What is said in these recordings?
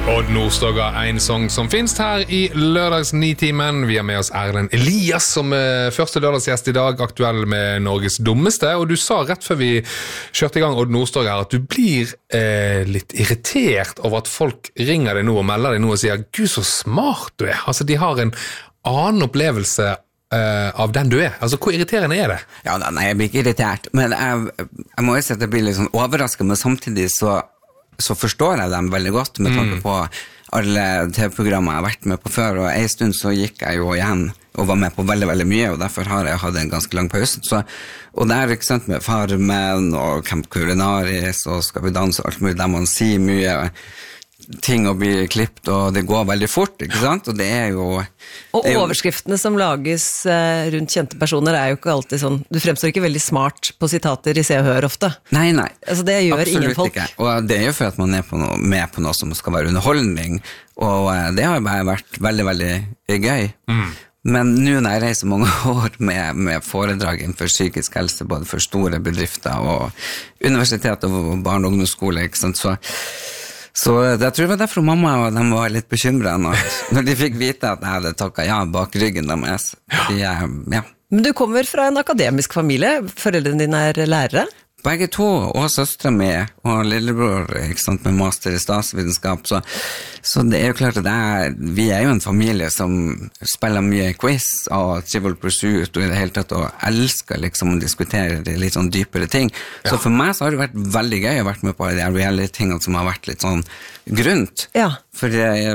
Odd Nordstoga, en sang som finnes her i lørdags 9-timen. Vi har med oss Erlend Elias som første lørdagsgjest i dag, aktuell med Norges dummeste. Og du sa rett før vi kjørte i gang Odd Nordstoga her, at du blir litt irritert over at folk ringer deg nå og melder deg nå og sier «Gud, så smart du er!» Altså, de har en annen opplevelse av den du er. Altså, hvor irriterende er det? Ja, nei, jeg blir ikke irritert. Men jeg må jo si at jeg blir litt sånn overrasket, men samtidig så forstår jeg dem veldig godt med tanke på alle TV-programmer jeg har vært med på før, og en stund så gikk jeg jo igjen og var med på veldig, veldig mye, og derfor har jeg hatt en ganske lang pause. Og det ikke sant, med Farmen og Camp Culinaris og Skal vi danse og alt mulig, der man sier mye ting og blir klippet, og det går veldig fort, ikke sant? Og det er jo... Og overskriftene som lages rundt kjente personer jo ikke alltid sånn, du fremstår ikke veldig smart på sitater i Se og Hør ofte. Nei. Altså det gjør absolutt ingen folk. Ikke. Og det jo for at man med på noe som skal være underholdning, og det har bare vært veldig, veldig gøy. Men nå når jeg reiser mange år med foredrag innenfor psykisk helse, både for store bedrifter og universitet og barne- og ungdomsskole, ikke sant, så jeg tror det var derfor mamma og de var litt bekymret når de fikk vite at jeg hadde takket ja bak ryggen deres. Ja. Men du kommer fra en akademisk familie, foreldrene dine lærere? Begge to, og søstre med, og lillebror, ikke sant, med master i statsvitenskap, så det jo klart at vi jo en familie som spiller mye quiz og Trivial Pursuit og i det hele tatt, og elsker liksom å diskutere litt sånn dypere ting. Så for meg så har det vært veldig gøy å vært med på de reality-tingene som har vært litt sånn grunt. Ja. For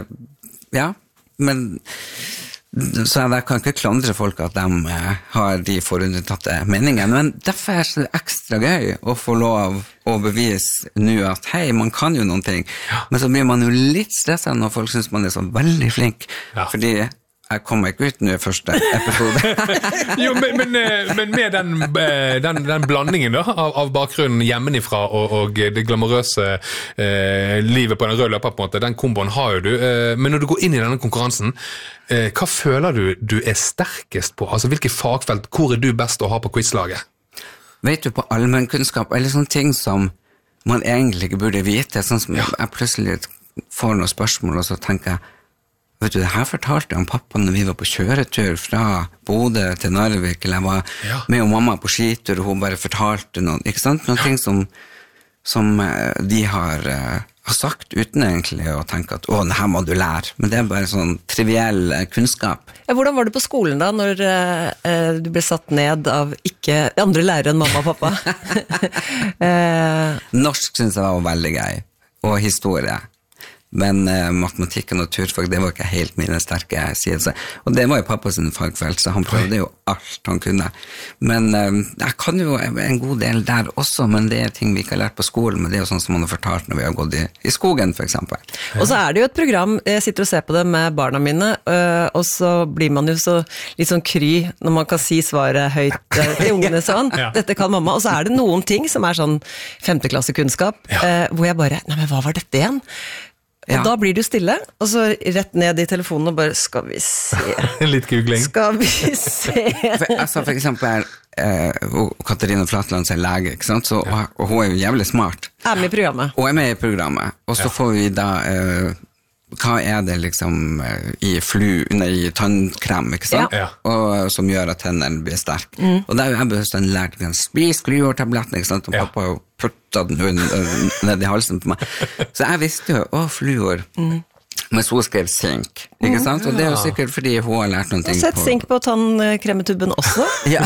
men... Så jeg kan ikke klandre folk at de har de forundertatte meningene, men derfor det ekstra gøy å få lov å bevise nå at hei, man kan jo noen ting, men så blir man jo litt stresset når folk synes man så veldig flink, fordi jeg kommer ikke ut nå i første episode. Jo, men med den blandingen da, av bakgrunnen hjemmefra og det glamorøse livet på den røde løpet på en måte, den komboen har jo du. Men når du går inn i denne konkurransen, hva føler du sterkest på? Altså, hvilke fagfelt, hvor du best å ha på quizlaget? Vet du, på allmennkunnskap, eller sånne ting som man egentlig ikke burde vite, sånn som jeg plutselig får noen spørsmål, og så tenker jeg, vet du, det her fortalte om pappa når vi var på kjøretur fra Bodø til Narvik, eller jeg var med og mamma på skitur, og hun bare fortalte noen, ikke sant? Noen ting som de har sagt uten egentlig å tenke at, det her må du lære. Men det bare sånn triviell kunnskap. Ja, hvordan var det på skolen da, når du ble satt ned av ikke andre lærere enn mamma og pappa? Norsk synes jeg var veldig gøy, og historie. Men matematikk og naturfag, det var ikke helt mine sterke sider. Og det var jo pappas fagfelt, så han prøvde jo alt han kunne. Men jeg kan jo en god del der også, men det ting vi ikke har lært på skolen, men det jo sånn som man har fortalt når vi har gått i skogen, for eksempel. Og så det jo et program, jeg sitter og ser på det med barna mine, og så blir man jo litt sånn kry når man kan si svaret høyt til ungene sånn. Dette kan mamma. Og så det noen ting som sånn 5. klasse kunnskap, hvor jeg bare, nei, men hva var dette igjen? Og da blir du stille, og så rett ned i telefonen og bare, skal vi se. Litt googling. Skal vi se. For eksempel, Katarina Flatland lege, ikke sant? Og hun jo jævlig smart. Med i programmet. Og med i programmet. Og så får vi da... hva det liksom i tannkrem, ikke sant? Og som gjør at tennene blir sterk. Og da jeg bevisst lært spis fluortabletten, ikke sant? Og pappa jo puttet den ned i halsen på meg. Så jeg visste jo, fluor. Men så skrev zink, ikke sant? Og det jo sikkert fordi hun har lært noen ting på... Sett zink på tannkremetuben også. Ja.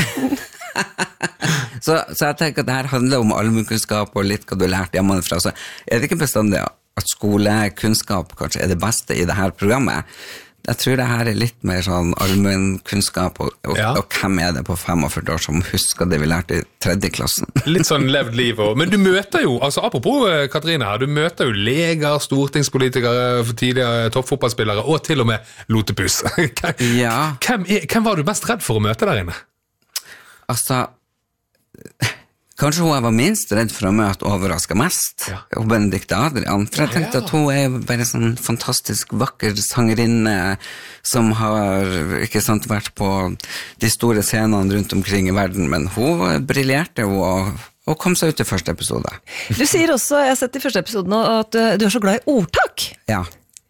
Så jeg tenker at det her handler om allmennkunnskap og litt hva du har lært hjemmefra. Så det ikke bestandig at skolekunnskap kanskje det beste i det her programmet. Jeg tror det her litt mer sånn allmennkunnskap, og hvem det på 45 år som husker det vi lærte i 3. klassen. Litt sånn levd liv. Men du møter jo, altså apropos Katarina her, du møter jo leger, stortingspolitikere, tidligere toppfotballspillere, og til og med lotepus. Hvem var du mest redd for å møte der inne? Altså... Kanskje hun var minst redd for å møte overrasket mest, og Benedikte Adrian, for jeg tenkte at hun bare sånn fantastisk vakker sangerinne som har, ikke sant, vært på de store scenene rundt omkring i verden, men hun briljerte og kom seg ut i første episode. Du sier også, jeg har sett i første episode nå, at du så glad i ordtak. Ja.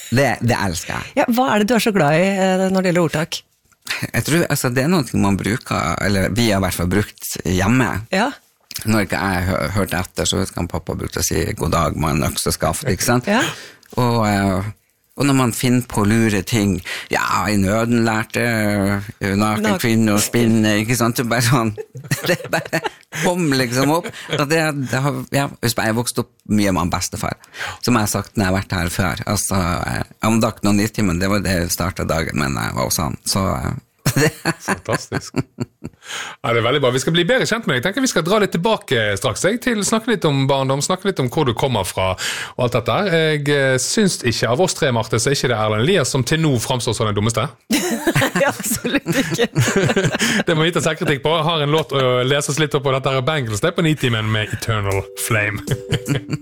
Det elsker jeg. Ja, hva det du så glad i når det gjelder ordtak? Jeg tror, altså, det noe man bruker, eller vi har I hvert fall brukt hjemme. Ja. Når ikke jeg hørte etter, så kan pappa bruke å si god dag, man økseskaft, ikke sant? Ja. Og når man finner på lure ting, ja, I nøden lærte naken kvinne å spinne, ikke sant? Det bare kom liksom opp. Jeg vokste opp mye med en bestefar, som jeg har sagt når jeg har vært her før. Altså, andakten og nitimen, det var det jeg startet dagen, men jeg var også han, så... Fantastisk. Ja, det veldig bra. Vi skal bli bedre kjent med deg. Jeg tenker vi skal dra litt tilbake straks til snakke litt om barndom, snakke litt om hvor du kommer fra og alt dette. Jeg synes ikke av oss tre, Marte, så ikke det Erlend Elias som til nå framstår som den dummeste. Absolutt ikke. Det må vi ta selvkritikk på. Jeg har en låt å lese oss litt opp på dette Bangles. Det på Nitimen med Eternal Flame.